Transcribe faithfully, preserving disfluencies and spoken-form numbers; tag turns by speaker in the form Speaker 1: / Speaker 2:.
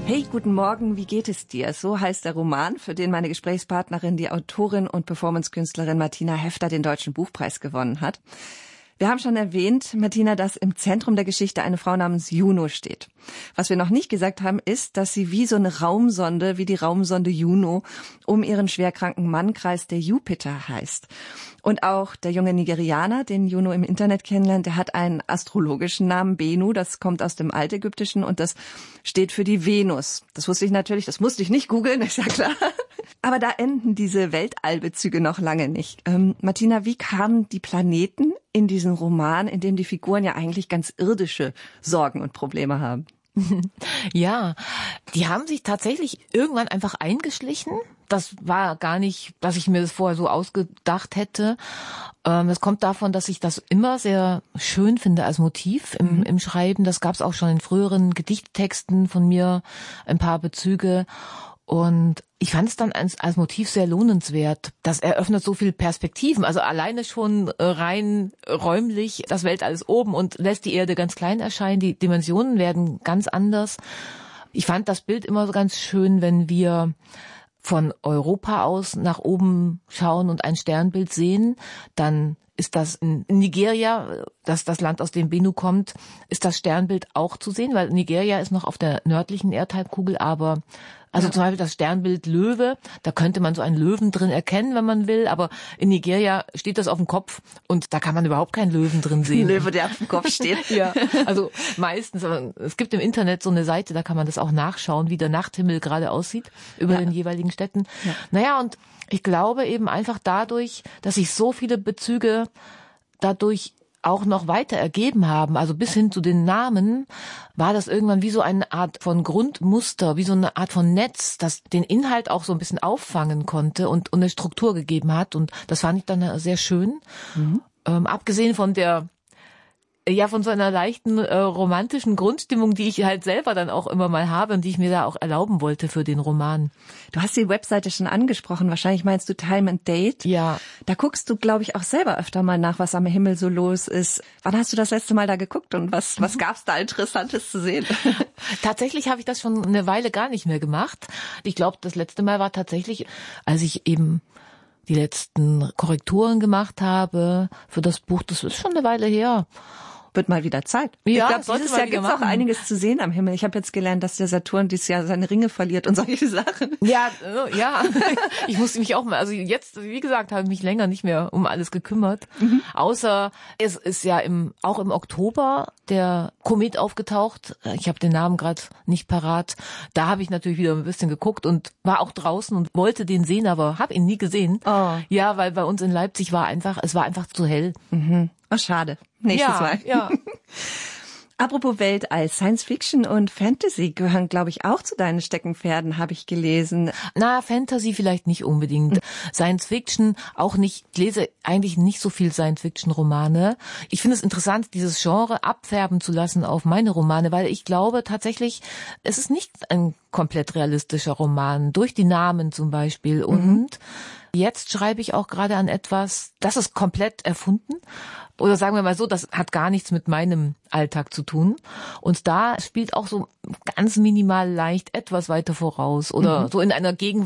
Speaker 1: Hey, guten Morgen, wie geht es dir? So heißt der Roman, für den meine Gesprächspartnerin, die Autorin und Performancekünstlerin Martina Hefter, den Deutschen Buchpreis gewonnen hat. Wir haben schon erwähnt, Martina, dass im Zentrum der Geschichte eine Frau namens Juno steht. Was wir noch nicht gesagt haben, ist, dass sie wie so eine Raumsonde, wie die Raumsonde Juno, um ihren schwerkranken Mann kreist, der Jupiter heißt. Und auch der junge Nigerianer, den Juno im Internet kennenlernt, der hat einen astrologischen Namen, Benu, das kommt aus dem Altägyptischen und das steht für die Venus. Das wusste ich natürlich, das musste ich nicht googeln, ist ja klar. Aber da enden diese Weltallbezüge noch lange nicht. Ähm, Martina, wie kamen die Planeten in diesen Roman, in dem die Figuren ja eigentlich ganz irdische Sorgen und Probleme haben?
Speaker 2: Ja, die haben sich tatsächlich irgendwann einfach eingeschlichen. Das war gar nicht, dass ich mir das vorher so ausgedacht hätte. Ähm, das kommt davon, dass ich das immer sehr schön finde als Motiv im, mhm. im Schreiben. Das gab es auch schon in früheren Gedichttexten von mir, ein paar Bezüge. Und ich fand es dann als, als Motiv sehr lohnenswert. Das eröffnet so viele Perspektiven. Also alleine schon rein räumlich, das Weltall ist oben und lässt die Erde ganz klein erscheinen. Die Dimensionen werden ganz anders. Ich fand das Bild immer so ganz schön, wenn wir von Europa aus nach oben schauen und ein Sternbild sehen, dann ist das in Nigeria, das das Land, aus dem Benu kommt, ist das Sternbild auch zu sehen, weil Nigeria ist noch auf der nördlichen Erdhalbkugel, aber also ja. Zum Beispiel das Sternbild Löwe, da könnte man so einen Löwen drin erkennen, wenn man will, aber in Nigeria steht das auf dem Kopf und da kann man überhaupt keinen Löwen drin sehen.
Speaker 1: Löwe, der auf dem Kopf steht.
Speaker 2: Ja, also meistens, es gibt im Internet so eine Seite, da kann man das auch nachschauen, wie der Nachthimmel gerade aussieht über ja. den jeweiligen Städten. Ja. Naja, und ich glaube eben einfach dadurch, dass sich so viele Bezüge dadurch auch noch weiter ergeben haben, also bis hin zu den Namen, war das irgendwann wie so eine Art von Grundmuster, wie so eine Art von Netz, das den Inhalt auch so ein bisschen auffangen konnte und, und eine Struktur gegeben hat. Und das fand ich dann sehr schön. Mhm. Ähm, abgesehen von der Ja, von so einer leichten äh, romantischen Grundstimmung, die ich halt selber dann auch immer mal habe und die ich mir da auch erlauben wollte für den Roman.
Speaker 1: Du hast die Webseite schon angesprochen, wahrscheinlich meinst du Time and Date.
Speaker 2: Ja.
Speaker 1: Da guckst du, glaube ich, auch selber öfter mal nach, was am Himmel so los ist. Wann hast du das letzte Mal da geguckt und was, was gab's da Interessantes zu sehen?
Speaker 2: Tatsächlich habe ich das schon eine Weile gar nicht mehr gemacht. Ich glaube, das letzte Mal war tatsächlich, als ich eben die letzten Korrekturen gemacht habe für das Buch. Das ist schon eine Weile her.
Speaker 1: Wird mal wieder Zeit.
Speaker 2: Ja,
Speaker 1: ich glaube, dieses Jahr gibt es auch einiges zu sehen am Himmel. Ich habe jetzt gelernt, dass der Saturn dieses Jahr seine Ringe verliert und solche Sachen.
Speaker 2: Ja, ja. Ich musste mich auch mal, also jetzt, wie gesagt, habe ich mich länger nicht mehr um alles gekümmert. Mhm. Außer es ist ja im auch im Oktober der Komet aufgetaucht. Ich habe den Namen gerade nicht parat. Da habe ich natürlich wieder ein bisschen geguckt und war auch draußen und wollte den sehen, aber habe ihn nie gesehen.
Speaker 1: Oh.
Speaker 2: Ja, weil bei uns in Leipzig war einfach, es war einfach zu hell.
Speaker 1: Mhm. Oh, schade. Nächstes
Speaker 2: ja,
Speaker 1: Mal.
Speaker 2: Ja.
Speaker 1: Apropos Weltall, Science Fiction und Fantasy gehören, glaube ich, auch zu deinen Steckenpferden, habe ich gelesen.
Speaker 2: Na, Fantasy vielleicht nicht unbedingt. Science Fiction auch nicht. Ich lese eigentlich nicht so viel Science Fiction Romane. Ich finde es interessant, dieses Genre abfärben zu lassen auf meine Romane, weil ich glaube tatsächlich, es ist nicht ein komplett realistischer Roman, durch die Namen zum Beispiel. Und mhm. jetzt schreibe ich auch gerade an etwas, das ist komplett erfunden. Oder sagen wir mal so, das hat gar nichts mit meinem Alltag zu tun. Und da spielt auch so ganz minimal leicht etwas weiter voraus oder mhm. so in einer Gegend,